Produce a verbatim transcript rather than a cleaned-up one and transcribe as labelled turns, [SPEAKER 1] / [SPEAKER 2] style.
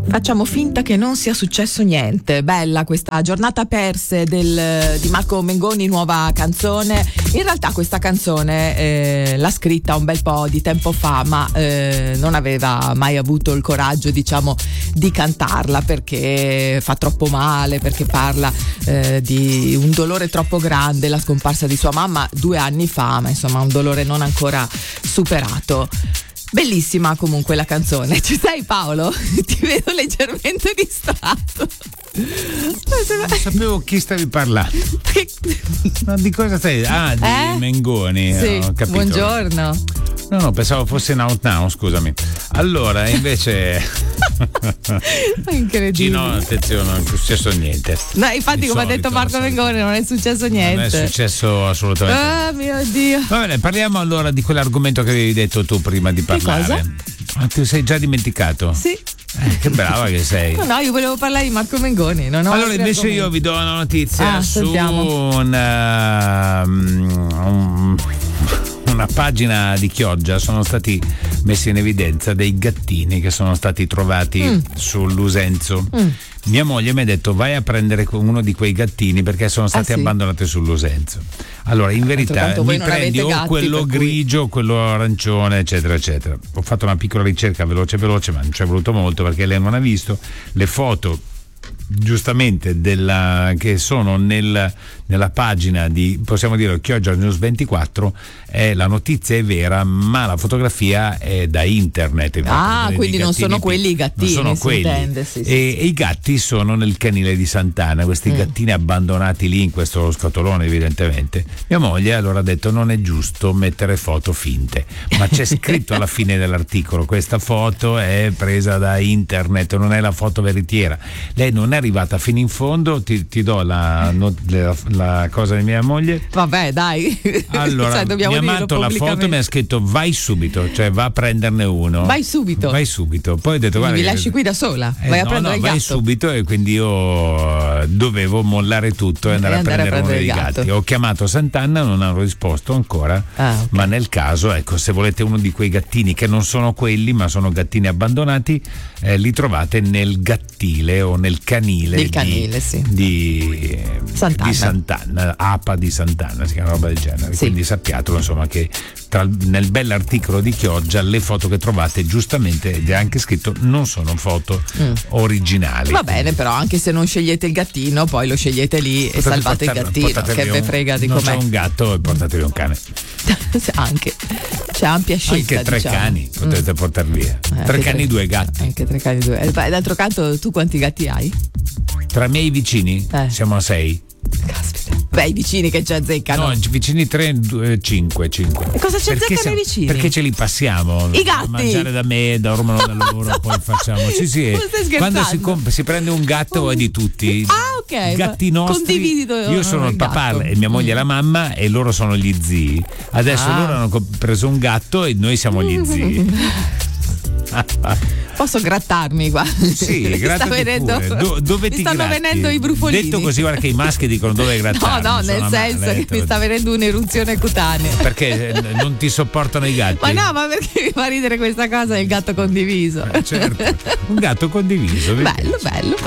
[SPEAKER 1] Facciamo finta che non sia successo niente. Bella questa giornata perse del, di Marco Mengoni, nuova canzone. In realtà questa canzone eh, l'ha scritta un bel po' di tempo fa, ma eh, non aveva mai avuto il coraggio, diciamo, di cantarla perché fa troppo male, perché parla eh, di un dolore troppo grande, la scomparsa di sua mamma due anni fa, ma insomma un dolore non ancora superato. Bellissima comunque la canzone. Ci sei, Paolo? Ti vedo leggermente distratto.
[SPEAKER 2] Non sapevo chi stavi parlando. Ma di cosa stai? Ah, di
[SPEAKER 1] eh?
[SPEAKER 2] Mengoni.
[SPEAKER 1] Sì,
[SPEAKER 2] ho capito.
[SPEAKER 1] buongiorno.
[SPEAKER 2] No, no, pensavo fosse Now Now, scusami. Allora, invece
[SPEAKER 1] incredibile.
[SPEAKER 2] Gino, attenzione, non è successo niente.
[SPEAKER 1] No, infatti,
[SPEAKER 2] Di
[SPEAKER 1] come
[SPEAKER 2] solito,
[SPEAKER 1] ha detto Marco Mengoni, non è successo niente.
[SPEAKER 2] Non è successo assolutamente.
[SPEAKER 1] Ah, mio Dio.
[SPEAKER 2] Va bene, parliamo allora di quell'argomento che avevi detto tu prima di parlare.
[SPEAKER 1] Che cosa?
[SPEAKER 2] Ah, ti sei già dimenticato?
[SPEAKER 1] Sì.
[SPEAKER 2] Eh, che brava che sei.
[SPEAKER 1] No, no, io volevo parlare di Marco Mengoni. Non ho
[SPEAKER 2] allora, invece,
[SPEAKER 1] argomenti.
[SPEAKER 2] io vi do una notizia
[SPEAKER 1] ah,
[SPEAKER 2] su
[SPEAKER 1] sentiamo.
[SPEAKER 2] una, um, una pagina di Chioggia. Sono stati messi in evidenza dei gattini che sono stati trovati mm. sull'Usenzo. Mm. Mia moglie mi ha detto: vai a prendere uno di quei gattini perché sono stati ah, sì? abbandonati sull'Usenzo. Allora, in verità mi prendi o gatti, quello grigio, cui... quello arancione, eccetera, eccetera. Ho fatto una piccola ricerca veloce veloce, ma non ci è voluto molto perché lei non ha visto le foto, giustamente, della, che sono nel, nella pagina di, possiamo dire, Chioggia News ventiquattro. Eh, la notizia è vera, ma la fotografia è da internet.
[SPEAKER 1] Ah, quindi non sono quelli i gattini,
[SPEAKER 2] non sono quelli.
[SPEAKER 1] Intende, sì, sì,
[SPEAKER 2] e,
[SPEAKER 1] sì.
[SPEAKER 2] e i gatti sono nel canile di Sant'Anna, questi mm. gattini abbandonati lì in questo scatolone, evidentemente. Mia moglie allora ha detto: non è giusto mettere foto finte, ma c'è scritto alla fine dell'articolo: questa foto è presa da internet, non è la foto veritiera. Lei non è arrivata fino in fondo. Ti, ti do la, la, la cosa di mia moglie.
[SPEAKER 1] Vabbè, dai.
[SPEAKER 2] Allora,
[SPEAKER 1] cioè, dobbiamo
[SPEAKER 2] mi ha mandato la foto e mi ha scritto: vai subito, cioè va a prenderne uno.
[SPEAKER 1] Vai subito.
[SPEAKER 2] Vai subito. Poi ho detto: guarda,
[SPEAKER 1] mi lasci qui da sola.
[SPEAKER 2] Eh,
[SPEAKER 1] vai
[SPEAKER 2] no,
[SPEAKER 1] a prendere
[SPEAKER 2] no,
[SPEAKER 1] il
[SPEAKER 2] vai
[SPEAKER 1] gatto.
[SPEAKER 2] subito. E quindi io dovevo mollare tutto e andare,
[SPEAKER 1] e andare
[SPEAKER 2] a prendere, a prendere uno dei
[SPEAKER 1] gatto.
[SPEAKER 2] gatti. Ho chiamato Sant'Anna, non hanno risposto ancora.
[SPEAKER 1] Ah, okay.
[SPEAKER 2] Ma nel caso, ecco, se volete uno di quei gattini che non sono quelli, ma sono gattini abbandonati, eh, li trovate nel gattile o nel canile.
[SPEAKER 1] Il canile,
[SPEAKER 2] di,
[SPEAKER 1] sì.
[SPEAKER 2] Di
[SPEAKER 1] Sant'Anna.
[SPEAKER 2] di Sant'Anna, A P A di Sant'Anna, si chiama roba del genere.
[SPEAKER 1] Sì.
[SPEAKER 2] Quindi sappiatelo, insomma, che tra, nel bell'articolo di Chioggia le foto che trovate, giustamente, ed è anche scritto, non sono foto mm. originali.
[SPEAKER 1] Va bene, però anche se non scegliete il gattino, poi lo scegliete lì e
[SPEAKER 2] Potete
[SPEAKER 1] salvate il gattino, che ve frega di com'è.
[SPEAKER 2] Non c'è un gatto e portatevi un cane.
[SPEAKER 1] Anche c'è ampia scelta.
[SPEAKER 2] Anche tre
[SPEAKER 1] diciamo.
[SPEAKER 2] cani potete mm. portar via. Eh, tre cani, tre, due gatti.
[SPEAKER 1] Anche tre cani, due. E d'altro canto, tu quanti gatti hai?
[SPEAKER 2] Tra i miei vicini eh. siamo a sei.
[SPEAKER 1] Caspita. Beh, i vicini che ci azzeccano.
[SPEAKER 2] No, vicini tre, due, cinque, cinque.
[SPEAKER 1] E cosa ci azzeccano i vicini?
[SPEAKER 2] Perché ce li passiamo.
[SPEAKER 1] I gatti.
[SPEAKER 2] Mangiare da me, dormono da loro, poi facciamo. Sì, sì. Quando si, comp- si prende un gatto è di tutti.
[SPEAKER 1] Ah, ok.
[SPEAKER 2] Gatti nostri.
[SPEAKER 1] Condivido
[SPEAKER 2] io sono il, il papà e mia moglie è la mamma e loro sono gli zii. Adesso ah. loro hanno preso un gatto e noi siamo gli zii.
[SPEAKER 1] Posso grattarmi qua?
[SPEAKER 2] Sì,
[SPEAKER 1] sta venendo,
[SPEAKER 2] Do, dove
[SPEAKER 1] mi
[SPEAKER 2] ti
[SPEAKER 1] stanno
[SPEAKER 2] gratti?
[SPEAKER 1] venendo i brufolini.
[SPEAKER 2] Detto così, guarda che i maschi dicono dove grattarmi.
[SPEAKER 1] No, no, nel senso male, che mi sta venendo un'eruzione cutanea.
[SPEAKER 2] Perché non ti sopportano i gatti?
[SPEAKER 1] Ma no, ma perché mi fa ridere questa cosa del gatto condiviso?
[SPEAKER 2] Eh, certo, un gatto condiviso.
[SPEAKER 1] Bello, bello.